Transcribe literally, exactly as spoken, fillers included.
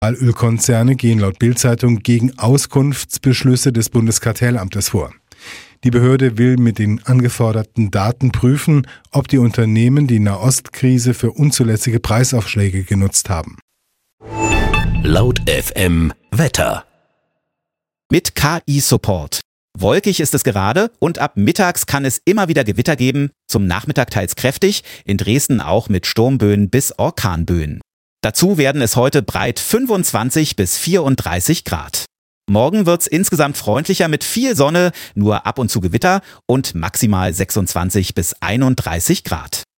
Ölkonzerne gehen laut Bild-Zeitung gegen Auskunftsbeschlüsse des Bundeskartellamtes vor. Die Behörde will mit den angeforderten Daten prüfen, ob die Unternehmen die Nahostkrise für unzulässige Preisaufschläge genutzt haben. Laut F M Wetter. Mit K I-Support. Wolkig ist es gerade und ab mittags kann es immer wieder Gewitter geben, zum Nachmittag teils kräftig, in Dresden auch mit Sturmböen bis Orkanböen. Dazu werden es heute breit fünfundzwanzig bis vierunddreißig Grad. Morgen wird's insgesamt freundlicher mit viel Sonne, nur ab und zu Gewitter und maximal sechsundzwanzig bis einunddreißig Grad.